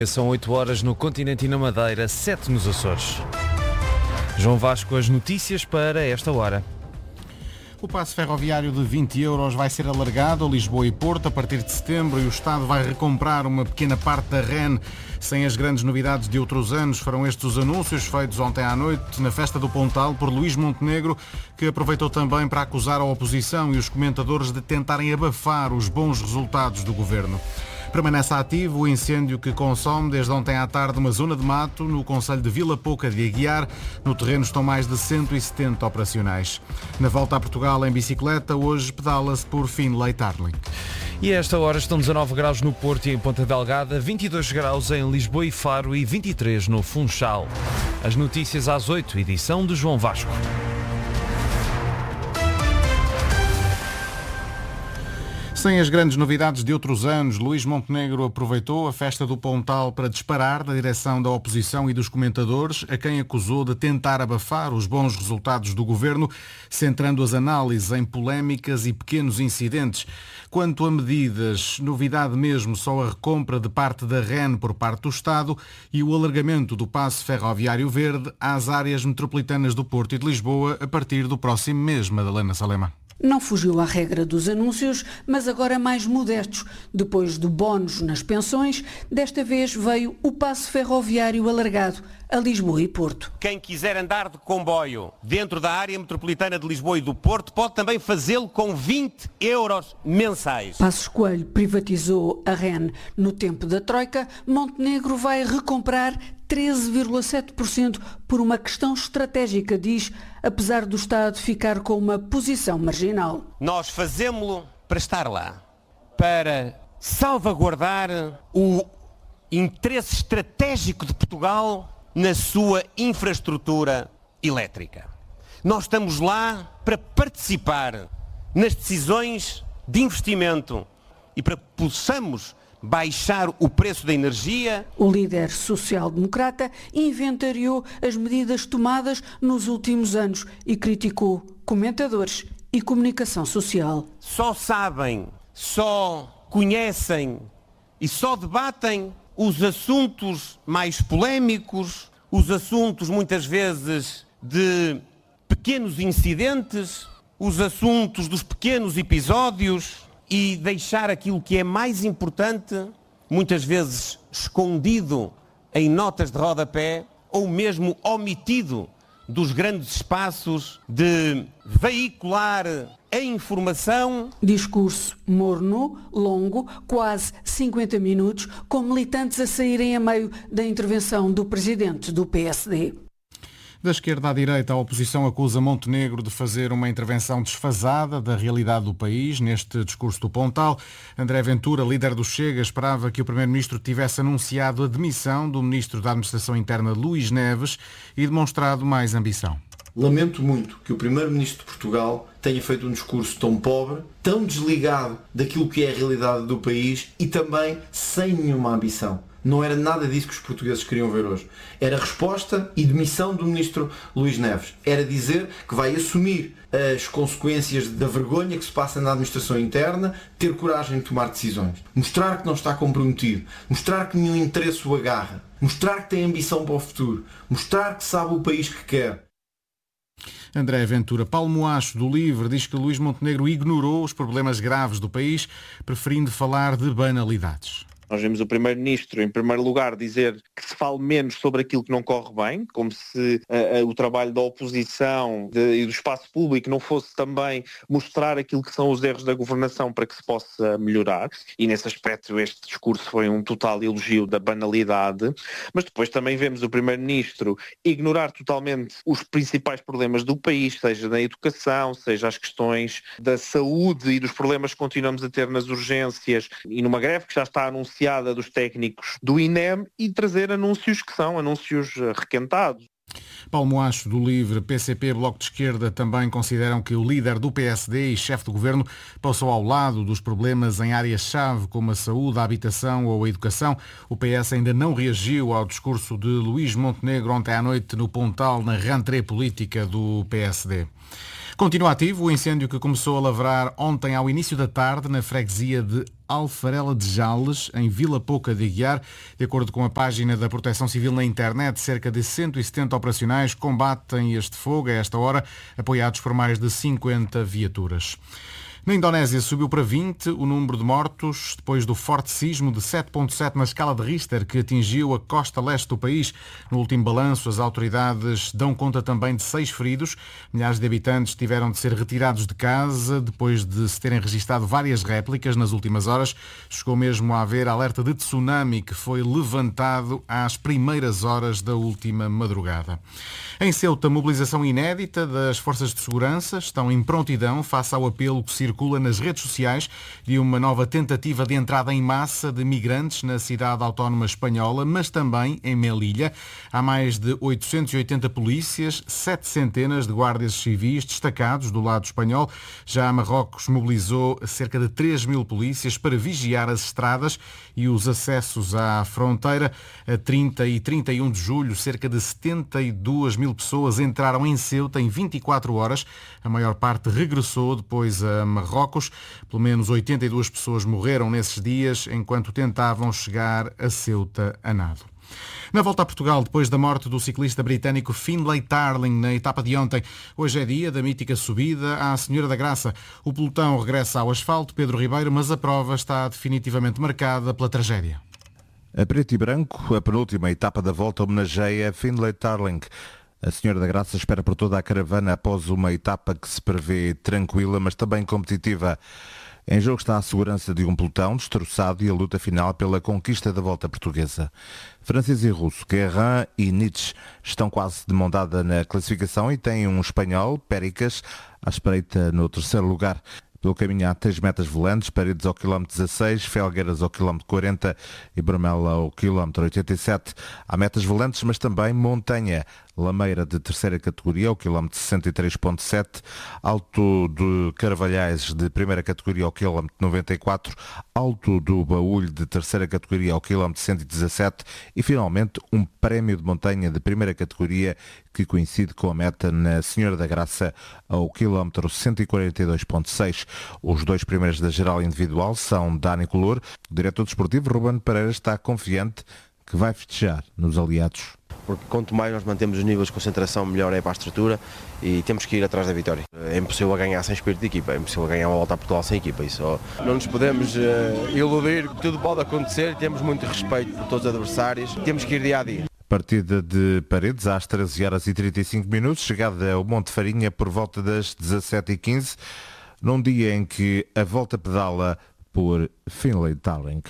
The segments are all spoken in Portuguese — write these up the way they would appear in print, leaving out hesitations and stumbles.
São 8 horas no continente e na Madeira, 7 nos Açores. João Vasco, as notícias para esta hora. O passe ferroviário de 20 euros vai ser alargado a Lisboa e Porto a partir de setembro e o Estado vai recomprar uma pequena parte da REN. Sem as grandes novidades de outros anos, foram estes os anúncios feitos ontem à noite na Festa do Pontal por Luís Montenegro, que aproveitou também para acusar a oposição e os comentadores de tentarem abafar os bons resultados do governo. Permanece ativo o incêndio que consome desde ontem à tarde uma zona de mato no concelho de Vila Pouca de Aguiar. No terreno estão mais de 170 operacionais. Na volta a Portugal em bicicleta, hoje pedala-se por Findlay Tarling. E a esta hora estão 19 graus no Porto e em Ponta Delgada, 22 graus em Lisboa e Faro e 23 no Funchal. As notícias às 8, edição de João Vasco. Sem as grandes novidades de outros anos, Luís Montenegro aproveitou a Festa do Pontal para disparar da direção da oposição e dos comentadores, a quem acusou de tentar abafar os bons resultados do governo, centrando as análises em polémicas e pequenos incidentes. Quanto a medidas, novidade mesmo só a recompra de parte da REN por parte do Estado e o alargamento do passe ferroviário verde às áreas metropolitanas do Porto e de Lisboa a partir do próximo mês, Madalena Salema. Não fugiu à regra dos anúncios, mas agora mais modestos. Depois do bónus nas pensões, desta vez veio o passe ferroviário alargado a Lisboa e Porto. Quem quiser andar de comboio dentro da área metropolitana de Lisboa e do Porto pode também fazê-lo com 20 euros mensais. Passos Coelho privatizou a REN no tempo da Troika. Montenegro vai recomprar 13,7% por uma questão estratégica, diz, apesar do Estado ficar com uma posição marginal. Nós fazemos-lo para estar lá, para salvaguardar o interesse estratégico de Portugal na sua infraestrutura elétrica. Nós estamos lá para participar nas decisões de investimento e para que possamos baixar o preço da energia. O líder social-democrata inventariou as medidas tomadas nos últimos anos e criticou comentadores e comunicação social. Só sabem, só conhecem e só debatem os assuntos mais polémicos, os assuntos muitas vezes de pequenos incidentes, os assuntos dos pequenos episódios, e deixar aquilo que é mais importante, muitas vezes escondido em notas de rodapé ou mesmo omitido dos grandes espaços de veicular a informação. Discurso morno, longo, quase 50 minutos, com militantes a saírem a meio da intervenção do presidente do PSD. Da esquerda à direita, a oposição acusa Montenegro de fazer uma intervenção desfasada da realidade do país. Neste discurso do Pontal, André Ventura, líder do Chega, esperava que o primeiro-ministro tivesse anunciado a demissão do ministro da Administração Interna, Luís Neves, e demonstrado mais ambição. Lamento muito que o primeiro-ministro de Portugal tenha feito um discurso tão pobre, tão desligado daquilo que é a realidade do país e também sem nenhuma ambição. Não era nada disso que os portugueses queriam ver hoje. Era resposta e demissão do ministro Luís Neves. Era dizer que vai assumir as consequências da vergonha que se passa na administração interna, ter coragem de tomar decisões. Mostrar que não está comprometido. Mostrar que nenhum interesse o agarra. Mostrar que tem ambição para o futuro. Mostrar que sabe o país que quer. André Ventura. Paulo Moacho, do LIVRE, diz que Luís Montenegro ignorou os problemas graves do país, preferindo falar de banalidades. Nós vemos o Primeiro-Ministro, em primeiro lugar, dizer que se fale menos sobre aquilo que não corre bem, como se o trabalho da oposição e do espaço público não fosse também mostrar aquilo que são os erros da governação para que se possa melhorar. E nesse aspecto este discurso foi um total elogio da banalidade. Mas depois também vemos o Primeiro-Ministro ignorar totalmente os principais problemas do país, seja na educação, seja as questões da saúde e dos problemas que continuamos a ter nas urgências e numa greve que já está anunciada dos técnicos do INEM, e trazer anúncios que são anúncios requentados. Paulo Moacho, do LIVRE, PCP, Bloco de Esquerda, também consideram que o líder do PSD e chefe do governo passou ao lado dos problemas em áreas-chave como a saúde, a habitação ou a educação. O PS ainda não reagiu ao discurso de Luís Montenegro ontem à noite no Pontal, na rentrée política do PSD. Continua ativo o incêndio que começou a lavrar ontem ao início da tarde na freguesia de Alfarela de Jales, em Vila Pouca de Aguiar. De acordo com a página da Proteção Civil na internet, cerca de 170 operacionais combatem este fogo a esta hora, apoiados por mais de 50 viaturas. Na Indonésia subiu para 20 o número de mortos depois do forte sismo de 7.7 na escala de Richter que atingiu a costa leste do país. No último balanço, as autoridades dão conta também de 6 feridos. Milhares de habitantes tiveram de ser retirados de casa depois de se terem registado várias réplicas nas últimas horas. Chegou mesmo a haver alerta de tsunami que foi levantado às primeiras horas da última madrugada. Em Ceuta, mobilização inédita das forças de segurança estão em prontidão face ao apelo que circula nas redes sociais de uma nova tentativa de entrada em massa de migrantes na cidade autónoma espanhola, mas também em Melilla. Há mais de 880 polícias, 7 centenas de guardas civis destacados do lado espanhol. Já Marrocos mobilizou cerca de 3.000 polícias para vigiar as estradas e os acessos à fronteira. A 30 e 31 de julho, cerca de 72.000 pessoas entraram em Ceuta em 24 horas. A maior parte regressou depois a Marrocos. Pelo menos 82 pessoas morreram nesses dias enquanto tentavam chegar a Ceuta a nado. Na volta a Portugal, depois da morte do ciclista britânico Findlay Tarling na etapa de ontem, hoje é dia da mítica subida à Senhora da Graça. O pelotão regressa ao asfalto, Pedro Ribeiro, mas a prova está definitivamente marcada pela tragédia. A preto e branco, a penúltima etapa da volta homenageia Findlay Tarling. A Senhora da Graça espera por toda a caravana após uma etapa que se prevê tranquila, mas também competitiva. Em jogo está a segurança de um pelotão destroçado e a luta final pela conquista da volta portuguesa. Francês e russo, Guerrin e Nietzsche estão quase de mão dada na classificação e têm um espanhol, Péricas, à espreita no terceiro lugar. Pelo caminho há 3 metas volantes, Paredes ao quilómetro 16, Felgueiras ao quilómetro 40 e Brumela ao quilómetro 87. Há metas volantes, mas também montanha. Lameira de terceira categoria ao quilómetro 63.7, Alto de Carvalhais de primeira categoria ao quilómetro 94, Alto do Baúlho de terceira categoria ao quilómetro 117 e finalmente um prémio de montanha de primeira categoria que coincide com a meta na Senhora da Graça ao quilómetro 142.6. Os 2 primeiros da geral individual são Dani Color. O diretor desportivo Ruben Pereira está confiante que vai festejar nos aliados. Porque quanto mais nós mantemos os níveis de concentração, melhor é para a estrutura e temos que ir atrás da vitória. É impossível ganhar sem espírito de equipa, é impossível ganhar uma volta a Portugal sem equipa. Isso não nos podemos iludir, tudo pode acontecer, temos muito respeito por todos os adversários, temos que ir dia a dia. Partida de Paredes às 13h35, chegada ao Monte Farinha por volta das 17h15, num dia em que a volta pedala por Findlay Tarling.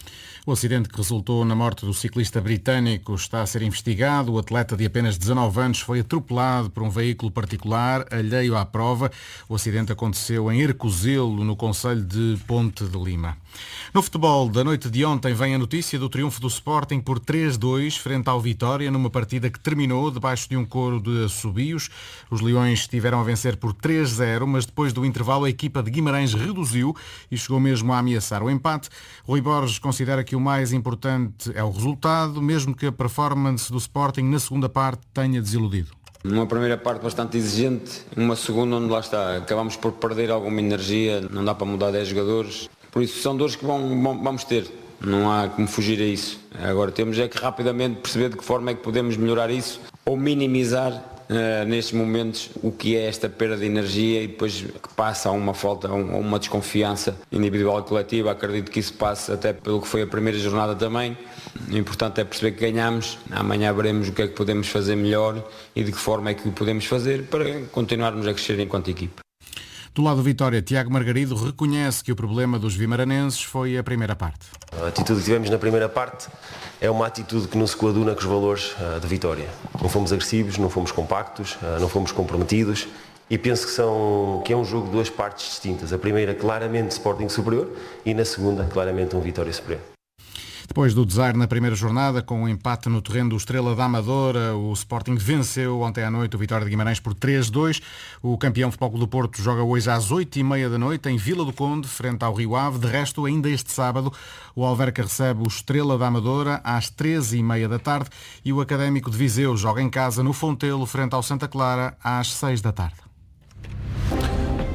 O acidente que resultou na morte do ciclista britânico está a ser investigado. O atleta de apenas 19 anos foi atropelado por um veículo particular alheio à prova. O acidente aconteceu em Hercozelo, no concelho de Ponte de Lima. No futebol da noite de ontem vem a notícia do triunfo do Sporting por 3-2 frente ao Vitória, numa partida que terminou debaixo de um coro de assobios. Os Leões tiveram a vencer por 3-0, mas depois do intervalo a equipa de Guimarães reduziu e chegou mesmo a ameaçar o empate. Rui Borges considera que o mais importante é o resultado, mesmo que a performance do Sporting na segunda parte tenha desiludido. Numa primeira parte bastante exigente, numa segunda onde lá está, acabamos por perder alguma energia, não dá para mudar 10 jogadores, por isso são dores que vamos ter, não há como fugir a isso. Agora temos é que rapidamente perceber de que forma é que podemos melhorar isso ou minimizar nestes momentos o que é esta perda de energia e depois que passa a uma falta, a uma desconfiança individual e coletiva. Acredito que isso passa até pelo que foi a primeira jornada também. O importante é perceber que ganhamos, amanhã veremos o que é que podemos fazer melhor e de que forma é que o podemos fazer para continuarmos a crescer enquanto equipe. Do lado do Vitória, Tiago Margarido reconhece que o problema dos vimaranenses foi a primeira parte. A atitude que tivemos na primeira parte é uma atitude que não se coaduna com os valores da Vitória. Não fomos agressivos, não fomos compactos, não fomos comprometidos e penso que é um jogo de 2 partes distintas. A primeira claramente Sporting superior e na segunda claramente um Vitória superior. Depois do desaire na primeira jornada, com um empate no terreno do Estrela da Amadora, o Sporting venceu ontem à noite o Vitória de Guimarães por 3-2. O campeão Futebol Clube do Porto joga hoje às 8h30 da noite em Vila do Conde, frente ao Rio Ave. De resto, ainda este sábado, o Alverca recebe o Estrela da Amadora às 13h30 da tarde e o Académico de Viseu joga em casa no Fontelo, frente ao Santa Clara, às 6 da tarde.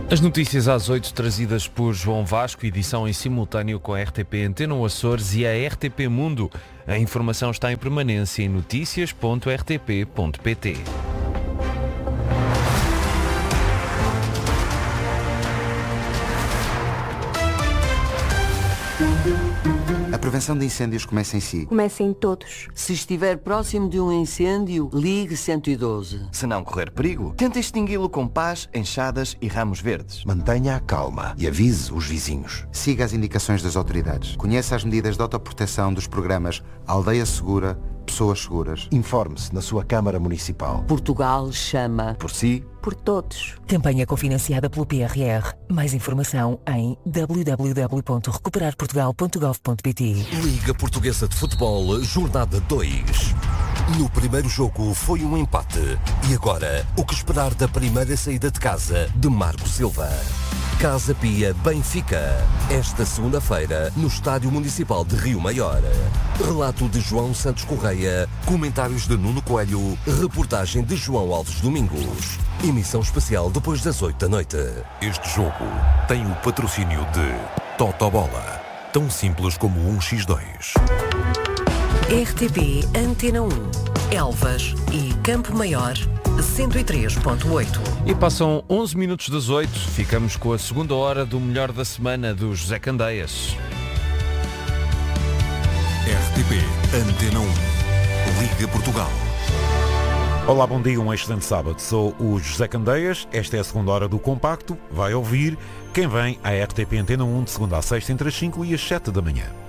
As notícias às 8, trazidas por João Vasco, edição em simultâneo com a RTP Antena Açores e a RTP Mundo. A informação está em permanência em noticias.rtp.pt. A prevenção de incêndios começa em si. Começa em todos. Se estiver próximo de um incêndio, ligue 112. Se não correr perigo, tente extingui-lo com pás, enxadas e ramos verdes. Mantenha a calma e avise os vizinhos. Siga as indicações das autoridades. Conheça as medidas de autoproteção dos programas Aldeia Segura, Pessoas Seguras. Informe-se na sua Câmara Municipal. Portugal chama. Por si. Por todos. Campanha cofinanciada pelo PRR. Mais informação em www.recuperarportugal.gov.pt. Liga Portuguesa de Futebol, Jornada 2. No primeiro jogo foi um empate. E agora, o que esperar da primeira saída de casa de Marco Silva? Casa Pia Benfica. Esta segunda-feira, no Estádio Municipal de Rio Maior. Relato de João Santos Correia. Comentários de Nuno Coelho. Reportagem de João Alves Domingos. Emissão especial depois das 8 da noite. Este jogo tem o patrocínio de Totobola. Tão simples como 1x2. RTP Antena 1. Elvas e Campo Maior 103.8. E passam 11 minutos das 8. Ficamos com a segunda hora do Melhor da Semana do José Candeias. RTP Antena 1. Liga Portugal. Olá, bom dia, um excelente sábado. Sou o José Candeias, esta é a segunda hora do Compacto. Vai ouvir quem vem à RTP Antena 1 de segunda a sexta entre as 5 e as 7 da manhã.